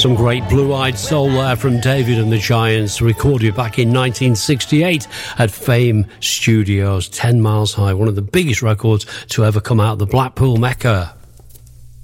Some great blue-eyed soul there from David and the Giants, recorded back in 1968 at Fame Studios. 10 Miles High, one of the biggest records to ever come out of the Blackpool Mecca.